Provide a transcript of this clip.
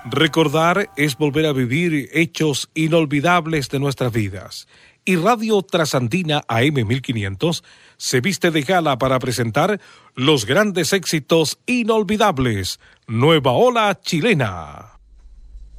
Recordar es volver a vivir hechos inolvidables de nuestras vidas. Y Radio Trasandina AM 1500 se viste de gala para presentar los grandes éxitos inolvidables. Nueva Ola Chilena.